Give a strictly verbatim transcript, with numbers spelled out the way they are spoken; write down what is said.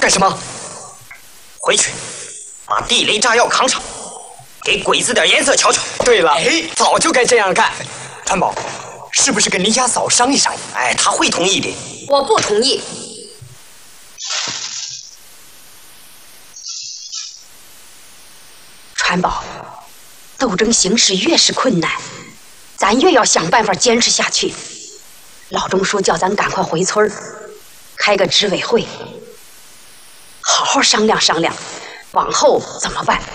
干什么？ 回去，把地雷炸药扛上，给鬼子点颜色瞧瞧。 对了， 哎， 早就该这样干。川宝，是不是跟林家嫂商议商议？ 哎，他会同意的。 我不同意。川宝，斗争形势越是困难，咱越要想办法坚持下去。老钟说叫咱赶快回村儿，开个执委会，好好商量商量，往后怎么办？